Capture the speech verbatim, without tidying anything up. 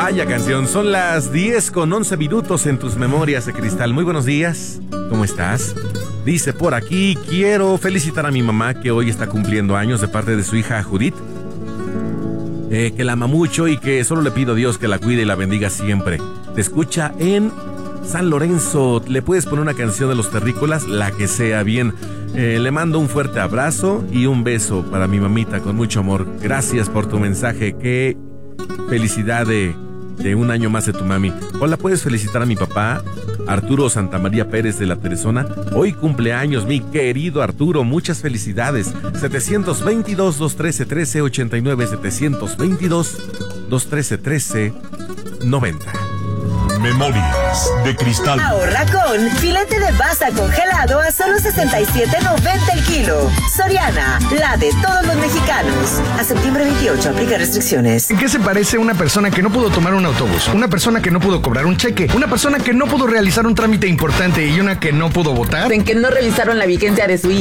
Vaya canción, son las diez con once minutos en tus memorias de cristal. Muy buenos días, ¿cómo estás? Dice por aquí, quiero felicitar a mi mamá que hoy está cumpliendo años de parte de su hija Judith. Eh, que la ama mucho y que solo le pido a Dios que la cuide y la bendiga siempre. Te escucha en San Lorenzo. ¿Le puedes poner una canción de Los Terrícolas? La que sea, bien. Eh, le mando un fuerte abrazo y un beso para mi mamita con mucho amor. Gracias por tu mensaje. Qué felicidad de, de un año más de tu mami. Hola, ¿puedes felicitar a mi papá? Arturo Santamaría Pérez de la Teresona. Hoy cumpleaños, mi querido Arturo. Muchas felicidades. setecientos veintidós, doscientos trece, trece ochenta y nueve. setecientos veintidós, doscientos trece, trece noventa. Memorias de cristal. Ahorra con filete de baza congelado a solo sesenta y siete noventa el kilo. Soriana, la de todos los mexicanos. A septiembre veintiocho, aplica restricciones. ¿En qué se parece una persona que no pudo tomar un autobús? Una persona que no pudo cobrar un cheque. Una persona que no pudo realizar un trámite importante y una que no pudo votar. En que no revisaron la vigencia de su